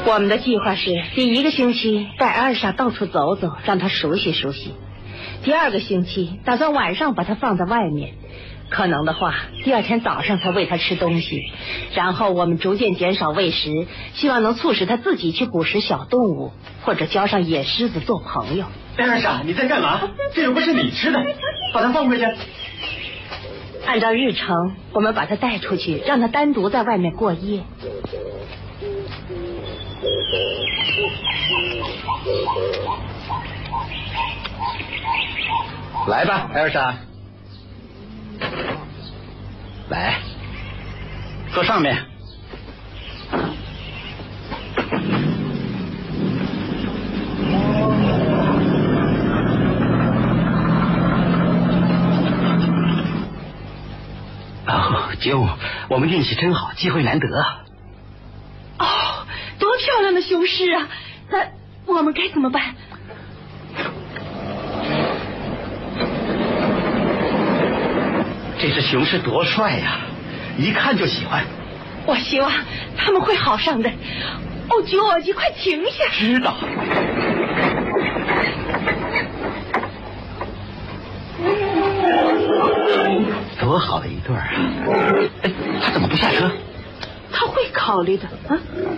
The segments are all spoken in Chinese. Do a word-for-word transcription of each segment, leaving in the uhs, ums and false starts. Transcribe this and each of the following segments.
我们的计划是第一个星期带阿尔莎到处走走，让她熟悉熟悉。第二个星期打算晚上把她放在外面，可能的话第二天早上才喂她吃东西，然后我们逐渐减少喂食，希望能促使她自己去捕食小动物，或者交上野狮子做朋友。 艾尔莎，你在干嘛？这又不是你吃的，把它放回去。 按照日程，我们把她带出去，让她单独在外面过夜。 来吧，艾尔莎，来，坐上面。哦，舅，我们运气真好，机会难得。 哦，多漂亮的雄狮啊！那我们该怎么办？ 这只雄狮多帅呀，一看就喜欢。 我希望他们会好上的。哦，舅，你快停下！ 知道。多好的一对儿啊！哎，他怎么不下车？ 他会考虑的啊。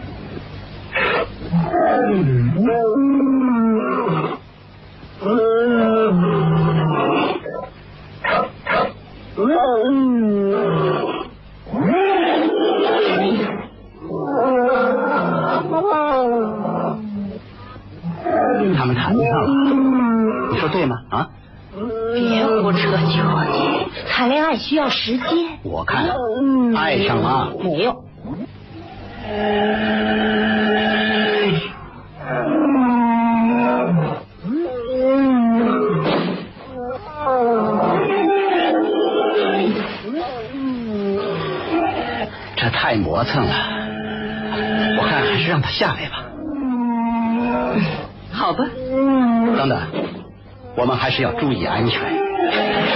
他们谈上了，你说对吗？啊？ 别胡扯九姐，谈恋爱需要时间。 我看爱上了。 没有。 这太磨蹭了，我看还是让他下来吧。 好吧。 等等，我们还是要注意安全。